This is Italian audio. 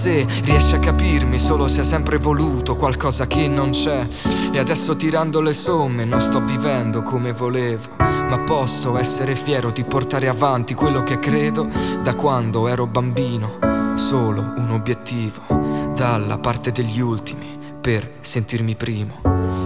sé. Riesci a capirmi solo se hai sempre voluto qualcosa che non c'è. E adesso tirando le somme non sto vivendo come volevo, ma posso essere fiero di portare avanti quello che credo da quando ero bambino. Solo un obiettivo, dalla parte degli ultimi per sentirmi primo.